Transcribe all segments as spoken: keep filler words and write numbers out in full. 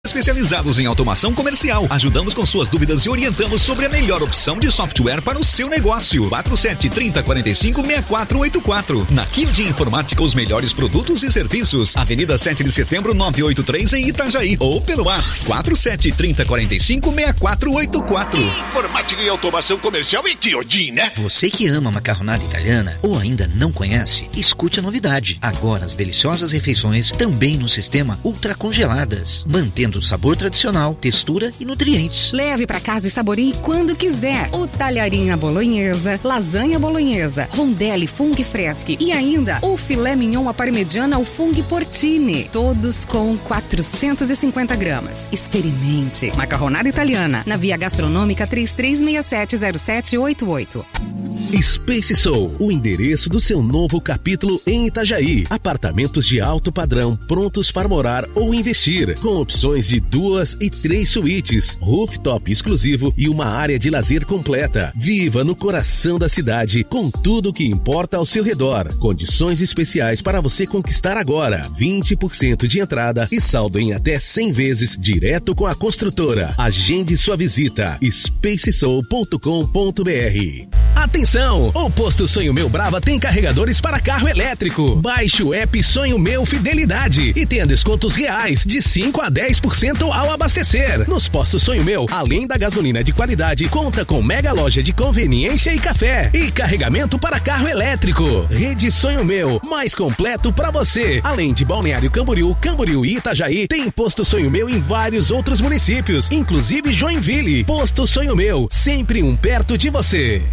Especializados em automação comercial, ajudamos com suas dúvidas e orientamos sobre a melhor opção de software para o seu negócio. quatro sete três zero quatro cinco seis quatro oito quatro. Na Kilde Informática, os melhores produtos e serviços. Avenida sete de setembro, novecentos e oitenta e três, em Itajaí. Ou pelo WhatsApp quatro sete três zero quatro cinco seis quatro oito quatro. Informática e automação comercial e Tiodin, né? Você que ama macarronada italiana ou ainda não conhece, escute a novidade. Agora as deliciosas refeições também no sistema ultra congeladas, mantendo o sabor tradicional, textura e nutrientes. Leve para casa e saboreie quando quiser. O talharinha bolonhesa, lasanha bolonhesa, rondelli funghi freschi e ainda o filé mignon à parmegiana ao funghi porcini. Todos com quatrocentos e cinquenta gramas. Experimente. Macarronada italiana, na Via Gastronômica três três seis sete zero sete oito oito. Space Soul, o endereço do seu novo capítulo em Itajaí. Apartamentos de alto padrão, prontos para morar ou investir, com opções de duas e três suítes, rooftop exclusivo e uma área de lazer completa. Viva no coração da cidade, com tudo o que importa ao seu redor. Condições especiais para você conquistar agora. vinte por cento de entrada e saldo em até cem vezes, direto com a construtora. Agende sua visita. space soul ponto com ponto b r. Atenção! O Posto Sonho Meu Brava tem carregadores para carro elétrico. Baixe o app Sonho Meu Fidelidade e tenha descontos reais de cinco a dez por cento ao abastecer. Nos Postos Sonho Meu, além da gasolina de qualidade, conta com mega loja de conveniência e café. E carregamento para carro elétrico. Rede Sonho Meu, mais completo para você. Além de Balneário Camboriú, Camboriú e Itajaí, tem Posto Sonho Meu em vários outros municípios, inclusive Joinville. Posto Sonho Meu, sempre um perto de você.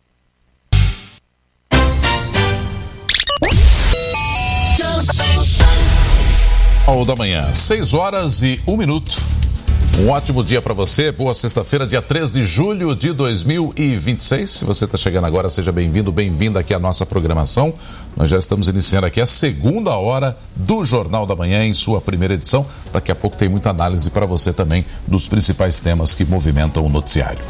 Ao da manhã, seis horas e um minuto. Um ótimo dia para você, boa sexta-feira, dia três de julho de dois mil e vinte e seis. Se você está chegando agora, seja bem-vindo, bem-vinda aqui à nossa programação. Nós já estamos iniciando aqui a segunda hora do Jornal da Manhã em sua primeira edição. Daqui a pouco tem muita análise para você também dos principais temas que movimentam o noticiário.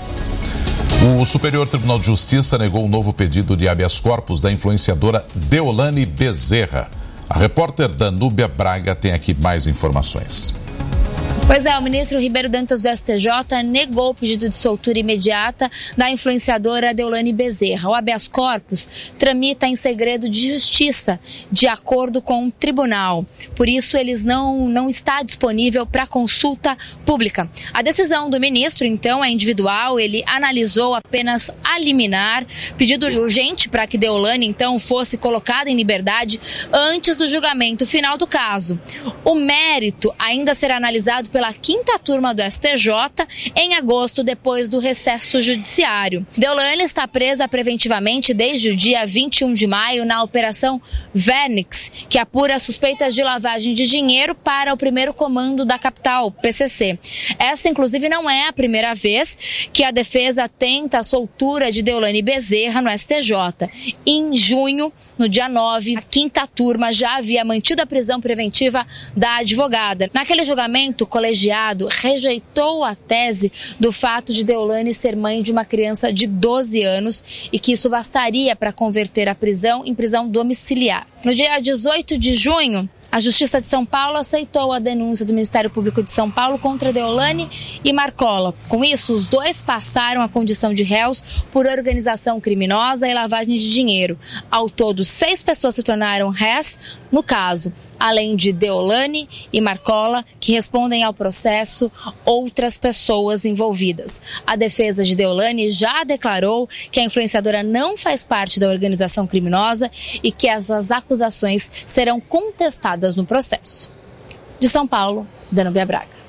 O Superior Tribunal de Justiça negou um novo pedido de habeas corpus da influenciadora Deolane Bezerra. A repórter Danúbia Braga tem aqui mais informações. Pois é, o ministro Ribeiro Dantas do S T J negou o pedido de soltura imediata da influenciadora Deolane Bezerra. O habeas corpus tramita em segredo de justiça, de acordo com o tribunal. Por isso, eles não, não está disponível para consulta pública. A decisão do ministro, então, é individual. Ele analisou apenas a liminar, pedido urgente para que Deolane, então, fosse colocada em liberdade antes do julgamento final do caso. O mérito ainda será analisado pela quinta turma do S T J em agosto, depois do recesso judiciário. Deolane está presa preventivamente desde o dia vinte e um de maio na Operação Vernix, que apura suspeitas de lavagem de dinheiro para o primeiro comando da capital, P C C. Essa, inclusive, não é a primeira vez que a defesa tenta a soltura de Deolane Bezerra no S T J. Em junho, no dia nove, a quinta turma já havia mantido a prisão preventiva da advogada. Naquele julgamento, o colegiado rejeitou a tese do fato de Deolane ser mãe de uma criança de doze anos e que isso bastaria para converter a prisão em prisão domiciliar. No dia dezoito de junho, a Justiça de São Paulo aceitou a denúncia do Ministério Público de São Paulo contra Deolane e Marcola. Com isso, os dois passaram a condição de réus por organização criminosa e lavagem de dinheiro. Ao todo, seis pessoas se tornaram réus no caso, além de Deolane e Marcola, que respondem ao processo, outras pessoas envolvidas. A defesa de Deolane já declarou que a influenciadora não faz parte da organização criminosa e que essas acusações serão contestadas no processo. De São Paulo, Danúbia Braga.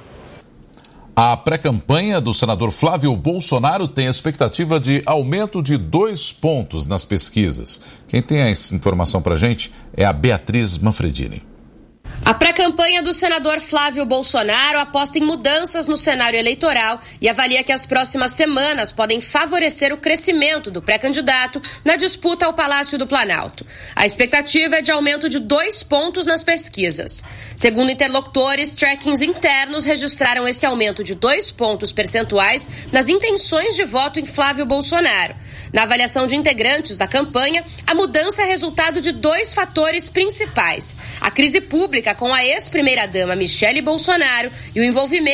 A pré-campanha do senador Flávio Bolsonaro tem a expectativa de aumento de dois pontos nas pesquisas. Quem tem essa informação pra gente é a Beatriz Manfredini. A pré-campanha do senador Flávio Bolsonaro aposta em mudanças no cenário eleitoral e avalia que as próximas semanas podem favorecer o crescimento do pré-candidato na disputa ao Palácio do Planalto. A expectativa é de aumento de dois pontos nas pesquisas. Segundo interlocutores, trackings internos registraram esse aumento de dois pontos percentuais nas intenções de voto em Flávio Bolsonaro. Na avaliação de integrantes da campanha, a mudança é resultado de dois fatores principais: a crise pública com a ex-primeira-dama Michele Bolsonaro e o envolvimento